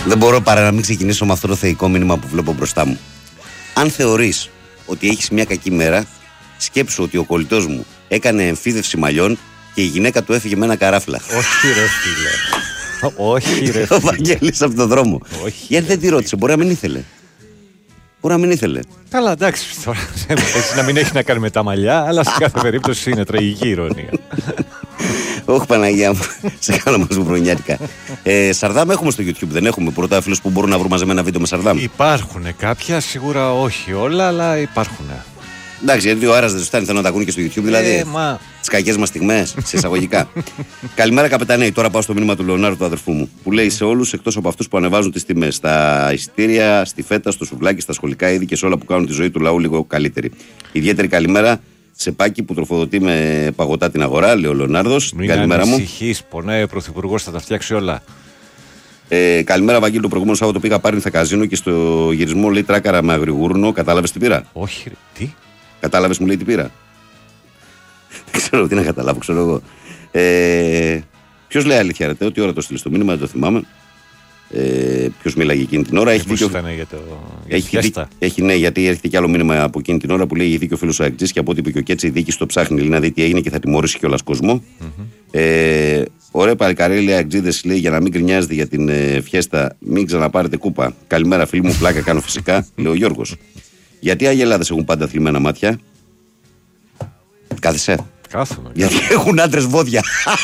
Δεν μπορώ παρά να μην ξεκινήσω με αυτό το θεϊκό μήνυμα που βλέπω μπροστά μου. Αν θεωρείς ότι έχεις μια κακή μέρα, σκέψου ότι ο κολλητός μου έκανε εμφύδευση μαλλιών και η γυναίκα του έφυγε με ένα καράφλα. Όχι ρε φίλε. Όχι ρε φίλε. Ο Βαγγέλης από τον δρόμο. Όχι. Γιατί δεν τη ρώτησε, μπορεί να μην ήθελε. Μπορεί να μην ήθελε. Καλά, εντάξει, τώρα έτσι να μην έχει να κάνει με τα μαλλιά, αλλά σε κάθε περίπτωση είναι τραγική ηρωνία. Όχι Παναγία μου, σε κάνω μας βουβρονιάτικα. Σαρδάμ έχουμε στο YouTube, δεν έχουμε πρωτόφιλους που μπορούν να βρουν μαζεμένα βίντεο με Σαρδάμ. Υπάρχουν κάποια, σίγουρα όχι όλα, αλλά υπάρχουν. Εντάξει, γιατί ο Άρας δεν του φτάνει, θέλω να τα ακούνε και στο YouTube, δηλαδή. Τις κακές μας στιγμές, σε εισαγωγικά. Καλημέρα, καπετανέοι. Τώρα πάω στο μήνυμα του Λεωνάρου, του αδερφού μου, που λέει σε όλους εκτός από αυτούς που ανεβάζουν τις τιμές. Στα εισιτήρια, στη φέτα, στο σουβλάκι, στα σχολικά είδη και σε όλα που κάνουν τη ζωή του λαού λίγο καλύτερη. Ιδιαίτερη καλημέρα σε Πάκη που τροφοδοτεί με παγωτά την αγορά, λέει ο Λεωνάρδος. Καλημέρα μου. Ανησυχείς, πονάει ο Πρωθυπουργός, θα τα φτιάξει όλα. Καλημέρα, Βαγγέλη. Το προηγούμενο Σάββατο πήγα Πάρινθα καζίνο και στο γυρισμό λέει τράκαρα με αγριγούρνο. Κατάλαβες τι πήρα? Όχι, ρε, τι? Κατάλαβες, μου λέει τι πήρα? Δεν ξέρω τι να καταλάβω, ξέρω εγώ. Ποιος λέει αλήθεια, ρε, ότι ώρα το στείλει στο μήνυμα, δεν το θυμάμαι. Ποιος μίλαγε εκείνη την ώρα? Ναι, γιατί έρχεται κι άλλο μήνυμα από εκείνη την ώρα που λέει: ηγηθεί και ο φίλος ο Αγκτζής και από ό,τι είπε και ο Κέτσι, η δίκη στο ψάχνει να δει τι έγινε και θα τιμωρήσει κιόλας κόσμο. Ωραία, παλικαρέ, λέει Αγκτζίδες, λέει για να μην κρινιάζετε για την φιέστα, μην ξαναπάρετε κούπα. Καλημέρα, φίλοι μου, πλάκα κάνω φυσικά, λέει ο Γιώργος. Γιατί οι Αγελάδες έχουν πάντα θλιμμένα μάτια? Κάθεσαι. Κάθομαι. Γιατί έχουν άντρες βόδια.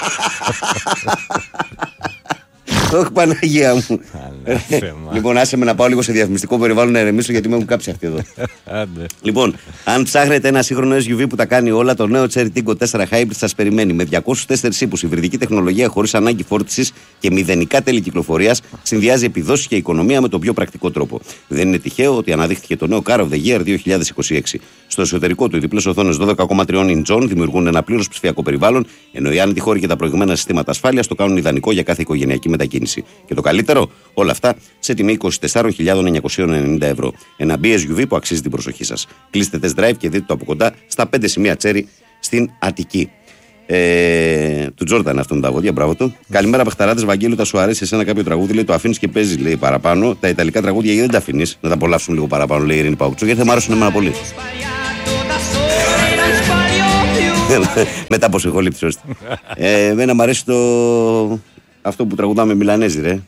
Όχι Παναγία μου. Λοιπόν, άσε με να πάω λίγο σε διαφημιστικό περιβάλλον να ερεμήσω γιατί με έχουν κάψει αυτοί εδώ. Λοιπόν, αν ψάχνετε ένα σύγχρονο SUV που τα κάνει όλα, το νέο Cherry Tiggo 4 Hybrid σας περιμένει. Με 204 ύπους, υβριδική τεχνολογία χωρίς ανάγκη φόρτισης και μηδενικά τέλη κυκλοφορίας, συνδυάζει επιδόσεις και οικονομία με τον πιο πρακτικό τρόπο. Δεν είναι τυχαίο ότι αναδείχθηκε το νέο Car of the Year 2026. Στο εσωτερικό του, οι διπλές οθόνες 12,3 ιντσών δημιουργούν ένα πλήρως ψηφιακό περιβάλλον, ενώ οι άνετοι χώροι και τα προηγμένα συστήματα ασφάλειας το κάνουν ιδανικό για κάθε οικογενειακή μετακίνηση. Και το καλύτερο, όλα αυτά σε τιμή 24.990 ευρώ. Ένα BSUV που αξίζει την προσοχή σας. Κλείστε test drive και δείτε το από κοντά στα 5 σημεία Cherry στην Αττική. Του Τζόρνταν αυτό με τα βόδια, μπράβο του. Καλημέρα, Πεχταράδες. Βαγγέλη, όταν σου αρέσει εσένα κάποιο τραγούδι, λέει το αφήνει και παίζει, λέει παραπάνω. Τα ιταλικά τραγούδια γιατί δεν τα αφήνει, να τα απολαύσουν λίγο παραπάνω, λέει η Ειρήνη Παουτσού, γιατί θα μου άρεσουν εμένα πολύ. Μετά από συγχόληψη, ώστε. Εμένα μου αρέσει αυτό που τραγουδάμε Μιλανέζι, ρε.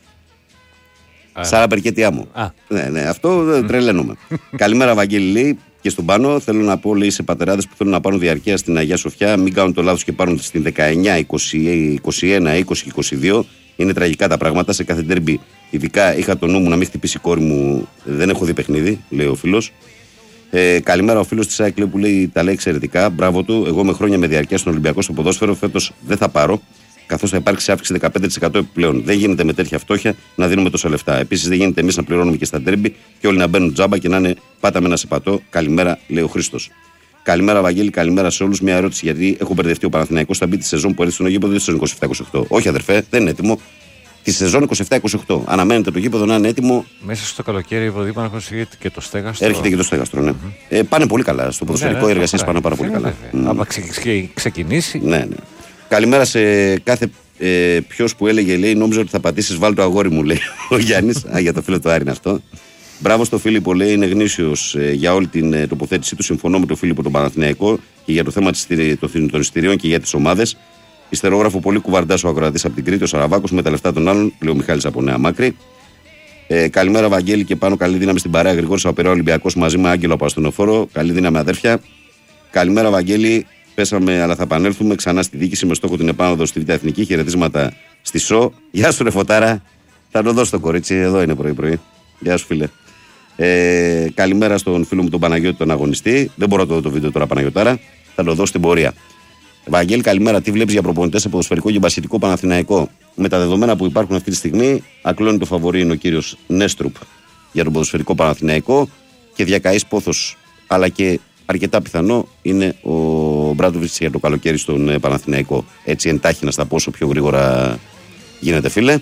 Σάρα Περκέτη Άμμο. Ναι, αυτό τρελαίνομαι. Καλημέρα, Βαγγέλη, λέει. Και στον πάνω θέλω να πω, λέει, σε πατεράδες που θέλουν να πάρουν διαρκεία στην Αγία Σοφιά, μην κάνουν το λάθος και πάρουν στην 19, 21, 20 και 22. Είναι τραγικά τα πράγματα σε κάθε ντερμπι. Ειδικά είχα το νου μου να μην χτυπήσει η κόρη μου, δεν έχω δει παιχνίδι, λέει ο φίλος. Καλημέρα, ο φίλος της ΑΕΚ που λέει τα λέει εξαιρετικά. Μπράβο του. Εγώ με χρόνια με διαρκεία στον Ολυμπιακό στο ποδόσφαιρο, φέτος δεν θα πάρω, καθώς θα υπάρξει αύξηση 15% επιπλέον. Δεν γίνεται με τέτοια φτώχεια να δίνουμε τόσα λεφτά. Επίσης, δεν γίνεται εμείς να πληρώνουμε και στα ντέρμπι και όλοι να μπαίνουν τζάμπα και να είναι πάτα με ένα σεπατό. Καλημέρα, λέει ο Χρήστος. Καλημέρα, Βαγγέλη, καλημέρα σε όλους. Μια ερώτηση, γιατί έχω μπερδευτεί. Ο Παναθηναϊκός θα μπει τη σεζόν που έρθει στο γήπεδο στο 27-28. Όχι, αδερφέ, δεν είναι έτοιμο. Τη σεζόν 27-28. Αναμένεται το γήπεδο να είναι έτοιμο. Μέσα στο καλοκαίρι, υποδείγμα, έρχεται και το στέγαστρο. Έρχεται και το στέγαστρο, ναι. Πάνε πολύ καλά. Στο ποδοσφαιρικό εργασίες πάνε πάρα πολύ καλά. Αν ξεκινήσει. Ναι. Καλημέρα σε κάθε ποιος που έλεγε, λέει, νόμιζα ότι θα πατήσεις, βάλ το αγόρι μου, λέει ο Γιάννης. Για το φίλο του Άρη είναι αυτό. Μπράβο στο Φίλιππο, λέει, είναι γνήσιος για όλη την τοποθέτησή του. Συμφωνώ με τον Φίλιππο τον Παναθηναϊκό και για το θέμα των εισιτηρίων και για τις ομάδες. Ιστερόγραφο πολύ κουβαρντάς ο ακροατής από την Κρήτη, ο Σαραβάκος με τα λεφτά των άλλων, λέει ο Μιχάλης από Νέα Μάκρη. Καλημέρα, Βαγγέλη, και πάνω καλή δύναμη στην παρέα. Γρηγόρης Απερά Ολυμπιακός μαζί με Άγγελο από Ασθενοφόρο. Καλή δύναμη, αδέρφια. Καλημέρα, Βαγγέλη. Πέσαμε, αλλά θα επανέλθουμε ξανά στη διοίκηση με στόχο την επάνωδο στη Β' Εθνική. Χαιρετίσματα στη ΣΟ. Γεια σου, ρε Φωτάρα. Θα το δώσω το κορίτσι, εδώ είναι πρωί-πρωί. Γεια σου, φίλε. Καλημέρα στον φίλο μου τον Παναγιώτη, τον αγωνιστή. Δεν μπορώ να το δω το βίντεο τώρα, Παναγιωτάρα. Θα το δω στην πορεία. Βαγγέλη, καλημέρα. Τι βλέπεις για προπονητές σε ποδοσφαιρικό και μπασκετικό Παναθηναϊκό? Με τα δεδομένα που υπάρχουν αυτή τη στιγμή, ακλώνει το φαβορί είναι ο κύριος Νέστρουπ για τον ποδοσφαιρικό Παναθηναϊκό και διακαής πόθος, αλλά και αρκετά πιθανό είναι ο Μπράντοβιτς για το καλοκαίρι στον Παναθηναϊκό. Έτσι εντάχει να στα πω όσο πιο γρήγορα γίνεται, φίλε.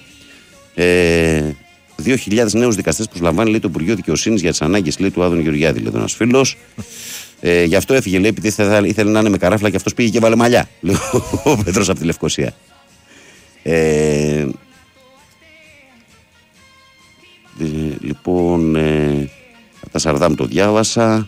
2.000 νέους δικαστές προσλαμβάνει, λέει, το Υπουργείο Δικαιοσύνης για τις ανάγκες, λέει, του Άδων Γεωργιάδη, λέει ένας φίλος. Γι' αυτό έφυγε, λέει, επειδή ήθελε να είναι με καράφλα και αυτός πήγε και βάλε μαλλιά, λέει ο Πέτρος από τη Λευκοσία. Λοιπόν, τα Σαρδάμ το διάβασα.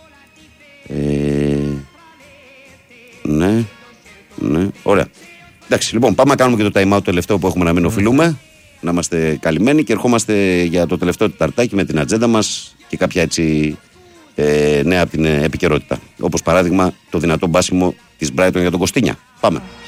Ναι, ωραία. Εντάξει, λοιπόν, πάμε να κάνουμε και το time out το τελευταίο που έχουμε να μην οφείλουμε. Να είμαστε καλυμμένοι και ερχόμαστε για το τελευταίο τεταρτάκι με την ατζέντα μας και κάποια έτσι νέα από την επικαιρότητα. Όπως παράδειγμα το δυνατό μπάσιμο της Brighton για τον Κωστίνια. Πάμε.